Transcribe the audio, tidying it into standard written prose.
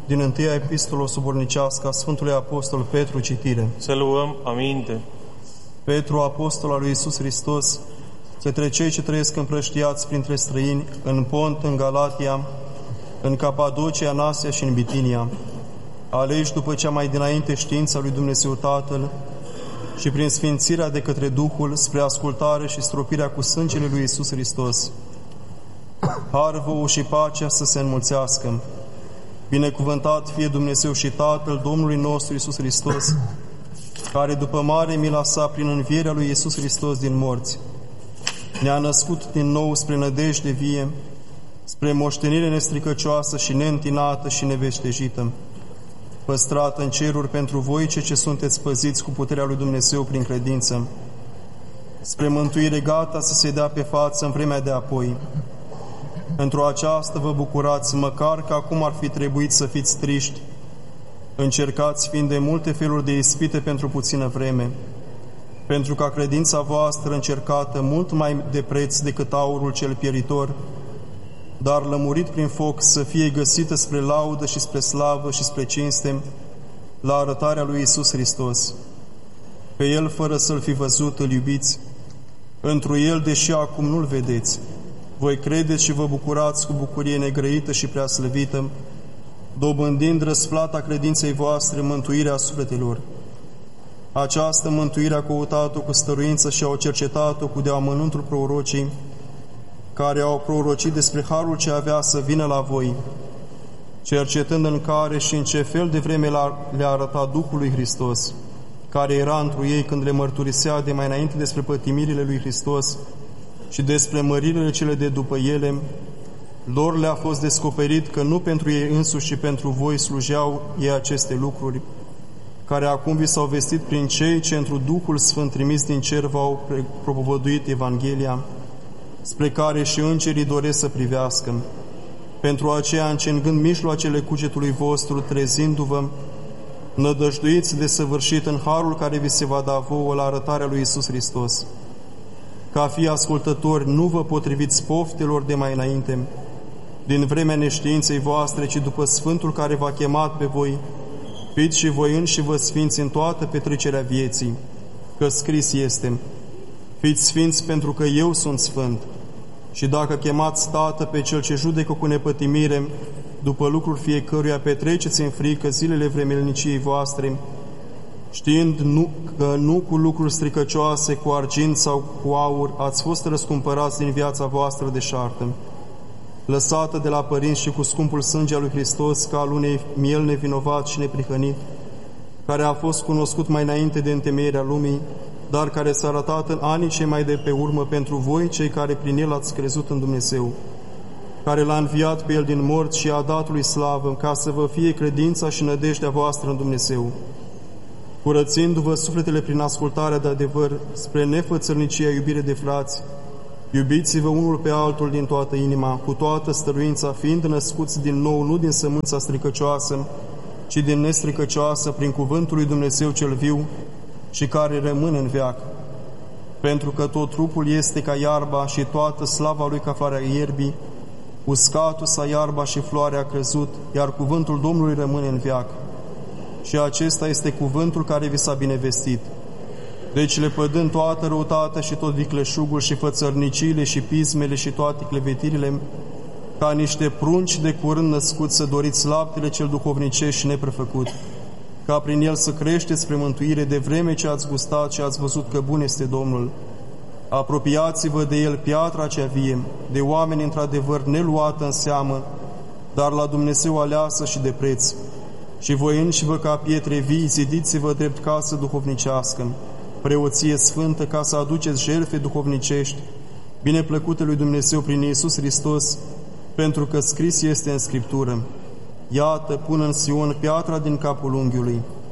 din întâia epistolă sobornicească a Sfântului Apostol Petru, citire. Să luăm aminte. Petru, apostol al lui Iisus Hristos, către cei ce trăiesc împrăștiați printre străini, în Pont, în Galatia, în Capadocia, în Asia și în Bitinia, aleși după cea mai dinainte știința lui Dumnezeu Tatăl și prin sfințirea de către Duhul spre ascultare și stropirea cu sângele lui Iisus Hristos. Har vouă și pacea să se înmulțească. Binecuvântat fie Dumnezeu și Tatăl Domnului nostru Iisus Hristos, care după mare mila sa prin învierea lui Iisus Hristos din morți ne-a născut din nou spre nădejde vie, spre moștenire nestricăcioasă și neîntinată și neveștejită, păstrată în ceruri pentru voi ce sunteți păziți cu puterea lui Dumnezeu prin credință, spre mântuire gata să se dea pe față în vremea de apoi. Într-o aceasta vă bucurați, măcar că acum ar fi trebuit să fiți triști, încercați fiind de multe feluri de ispite pentru puțină vreme, pentru ca credința voastră încercată mult mai de preț decât aurul cel pieritor, dar lămurit prin foc, să fie găsită spre laudă și spre slavă și spre cinste la arătarea lui Iisus Hristos. Pe El, fără să-L fi văzut, îl iubiți, întru El, deși acum nu-L vedeți. Voi credeți și vă bucurați cu bucurie negrăită și preaslăvită, dobândind răsplata credinței voastre, mântuirea sufletelor. Această mântuire a căutat-o cu stăruință și au cercetat-o cu de-amănuntul prorocii, care au prorocit despre harul ce avea să vină la voi, cercetând în care și în ce fel de vreme le-a arătat Duhul lui Hristos, care era întru ei când le mărturisea de mai înainte despre pătimirile lui Hristos și despre măririle cele de după ele. Lor le-a fost descoperit că nu pentru ei însuși, ci pentru voi slujeau ei aceste lucruri, care acum vi s-au vestit prin cei ce întru Duhul Sfânt trimis din cer v-au propovăduit Evanghelia, spre care și îngerii doresc să privească. Pentru aceea, încingând mijloacele cugetului vostru, trezindu-vă, nădăjduiți de săvârșit în harul care vi se va da vouă la arătarea lui Iisus Hristos. Ca fii ascultători, nu vă potriviți poftelor de mai înainte, din vremea neștiinței voastre, ci după Sfântul care v-a chemat pe voi, fiți și voi înși vă sfinți în toată petrecerea vieții, că scris este: fiți sfinți pentru că eu sunt sfânt. Și dacă chemați, Tată, pe Cel ce judecă cu nepătimire, după lucrul fiecăruia, petreceți în frică zilele vremelniciei voastre, știind că nu cu lucruri stricăcioase, cu argint sau cu aur, ați fost răscumpărați din viața voastră deșartă, lăsată de la părinți, și cu scumpul sânge al lui Hristos, ca al unei miel nevinovat și neprihănit, care a fost cunoscut mai înainte de întemeierea lumii, dar care s-a arătat în anii cei mai de pe urmă pentru voi, cei care prin El ați crezut în Dumnezeu, care L-a înviat pe El din morți și a dat lui slavă, ca să vă fie credința și nădejdea voastră în Dumnezeu, curățindu-vă sufletele prin ascultarea de adevăr, spre nefățărnicia iubire de frați. Iubiți-vă unul pe altul din toată inima, cu toată stăruința, fiind născuți din nou, nu din sămânța stricăcioasă, ci din nestricăcioasă, prin cuvântul lui Dumnezeu cel viu și care rămâne în veac. Pentru că tot trupul este ca iarba și toată slava lui ca floarea ierbii, uscatul sa iarba și floarea a crezut, iar cuvântul Domnului rămâne în veac. Și acesta este cuvântul care vi s-a binevestit. Deci, lepădând toată răutatea și tot vicleșugul și fățărniciile și pismele și toate clevetirile, ca niște prunci de curând născuți, să doriți laptele cel duhovnicesc și neprefăcut, ca prin el să creșteți spre mântuire, de vreme ce ați gustat și ați văzut că bun este Domnul. Apropiați-vă de el, piatra cea vie, de oameni într-adevăr neluată în seamă, dar la Dumnezeu aleasă și de preț. Și voi înși-vă ca pietre vii, zidiți-vă drept casă duhovnicească, preoție sfântă, ca să aduceți jertfe duhovnicești, bineplăcute lui Dumnezeu prin Iisus Hristos, pentru că scris este în Scriptură: iată, pun în Sion piatra din capul unghiului,